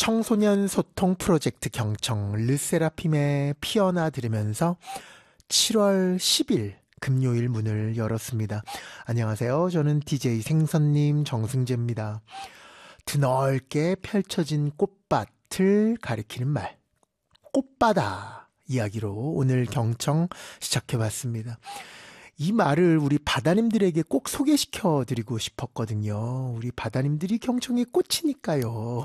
청소년 소통 프로젝트 경청 르세라핌의 피어나 들으면서 7월 10일 금요일 문을 열었습니다. 안녕하세요. 저는 DJ 생선님 정승재입니다. 드넓게 펼쳐진 꽃밭을 가리키는 말, 꽃바다 이야기로 오늘 경청 시작해봤습니다. 이 말을 우리 바다님들에게 꼭 소개시켜 드리고 싶었거든요. 우리 바다님들이 경청의 꽃이니까요.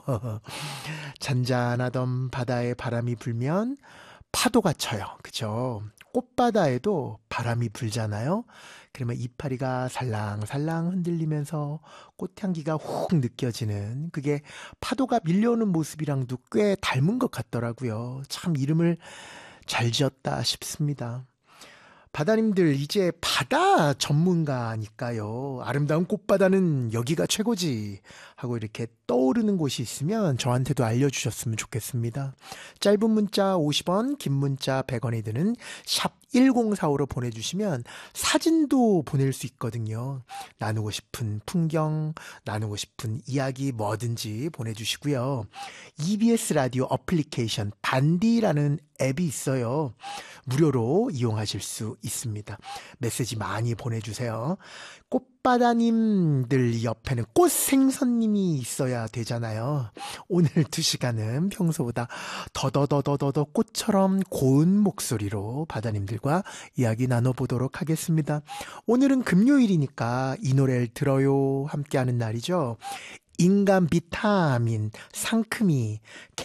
잔잔하던 바다에 바람이 불면 파도가 쳐요. 그죠? 꽃바다에도 바람이 불잖아요. 그러면 이파리가 살랑살랑 흔들리면서 꽃향기가 훅 느껴지는, 그게 파도가 밀려오는 모습이랑도 꽤 닮은 것 같더라고요. 참 이름을 잘 지었다 싶습니다. 바다님들 이제 바다 전문가니까요. 아름다운 꽃바다는 여기가 최고지 하고 이렇게 떠오르는 곳이 있으면 저한테도 알려주셨으면 좋겠습니다. 짧은 문자 50원, 긴 문자 100원이 드는 샵 1045로 보내주시면 사진도 보낼 수 있거든요. 나누고 싶은 풍경, 나누고 싶은 이야기 뭐든지 보내주시고요. EBS 라디오 어플리케이션 반디라는 앱이 있어요. 무료로 이용하실 수 있습니다. 메시지 많이 보내주세요. 꽃바다님들 옆에는 꽃생선님이 있어야 되잖아요. 오늘 2시간은 평소보다 더더더더더 꽃처럼 고운 목소리로 바다님들과 이야기 나눠보도록 하겠습니다. 오늘은 금요일이니까 이 노래를 들어요 함께하는 날이죠. 인간 비타민 상큼이